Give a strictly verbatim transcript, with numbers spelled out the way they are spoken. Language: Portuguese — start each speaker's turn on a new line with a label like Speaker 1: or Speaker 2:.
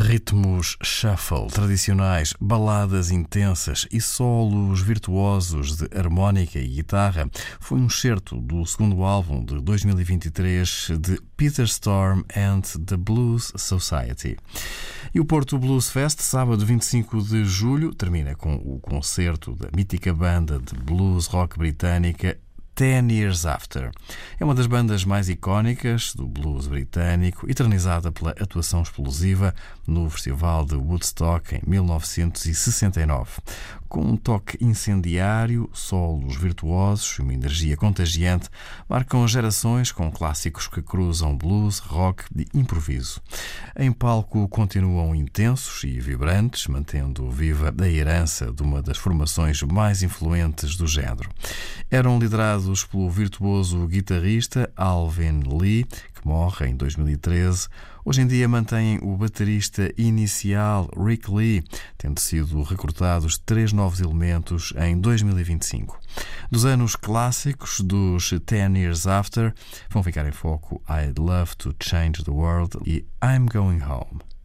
Speaker 1: Ritmos shuffle tradicionais, baladas intensas e solos virtuosos de harmónica e guitarra foi um excerto do segundo álbum de dois mil e vinte e três de Peter Storm and the Blues Society. E o Porto Blues Fest, sábado vinte e cinco de julho, termina com o concerto da mítica banda de blues rock britânica Ten Years After. É uma das bandas mais icónicas do blues britânico, eternizada pela atuação explosiva no Festival de Woodstock em mil novecentos e sessenta e nove. Com um toque incendiário, solos virtuosos e uma energia contagiante, marcam gerações com clássicos que cruzam blues, rock e improviso. Em palco continuam intensos e vibrantes, mantendo viva a herança de uma das formações mais influentes do género. Eram liderados pelo virtuoso guitarrista Alvin Lee, que morre em dois mil e treze. Hoje em dia mantêm o baterista inicial Rick Lee, tendo sido recrutados três novos elementos em dois mil e vinte e cinco. Dos anos clássicos dos Ten Years After, vão ficar em foco I'd Love to Change the World e I'm Going Home.